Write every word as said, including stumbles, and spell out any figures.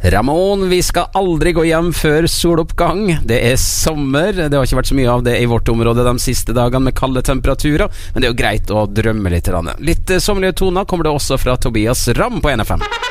Ramón, vi skal aldri gå hjem før soloppgang. Det er sommer. Det har ikke vært så mye av det i vårt område de siste dagene med kalde temperaturer, men det er jo greit å drømme litt. Litt sommerlige toner kommer det også fra Tobias Ram på N F M.